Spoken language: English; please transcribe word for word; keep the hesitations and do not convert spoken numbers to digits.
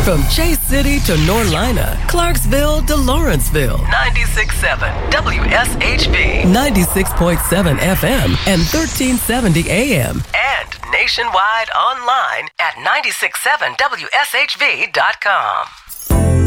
From Chase City to Norlina, Clarksville to Lawrenceville. ninety-six point seven W S H V. ninety-six point seven F M and thirteen seventy A M. And nationwide online at nine six seven W S H V dot com.